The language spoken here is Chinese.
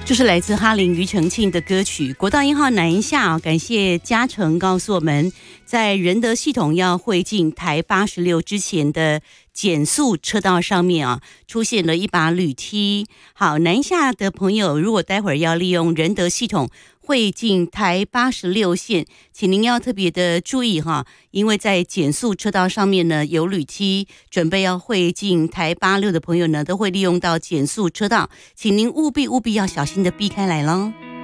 就是来自哈林庾澄庆的歌曲《国道1号南下》。感谢嘉诚告诉我们，在仁德系统要会进台86之前的减速车道上面啊，出现了一把铝梯。好，南下的朋友，如果待会儿要利用仁德系统会进台86线，请您要特别的注意哈，因为在减速车道上面呢有铝梯，准备要会进台86的朋友呢，都会利用到减速车道，请您务必要小心的避开来咯。